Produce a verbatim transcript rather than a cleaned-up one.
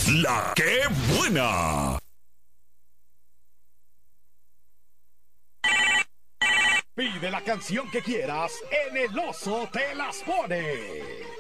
La que buena. Pide la canción que quieras, en El Oso te las pone.